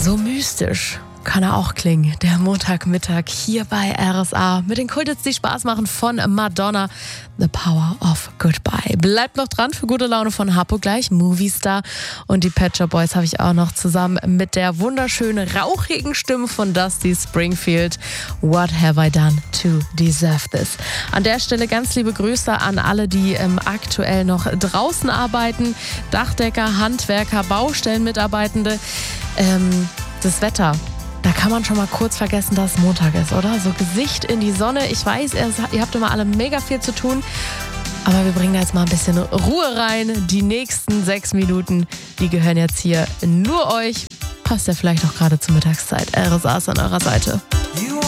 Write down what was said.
So mystisch kann er auch klingen, der Montagmittag hier bei RSA mit den Kulthits, die Spaß machen von Madonna, The Power of Goodbye. Bleibt noch dran für gute Laune von Harpo, gleich Movistar und die Pet Shop Boys habe ich auch noch zusammen mit der wunderschönen, rauchigen Stimme von Dusty Springfield. What have I done to deserve this? An der Stelle ganz liebe Grüße an alle, die aktuell noch draußen arbeiten, Dachdecker, Handwerker, Baustellenmitarbeitende. Das Wetter, da kann man schon mal kurz vergessen, dass Montag ist, oder? So Gesicht in die Sonne. Ich weiß, ihr habt immer alle mega viel zu tun, aber wir bringen da jetzt mal ein bisschen Ruhe rein. Die nächsten 6 Minuten, die gehören jetzt hier nur euch. Passt ja vielleicht auch gerade zur Mittagszeit. RSA ist an eurer Seite.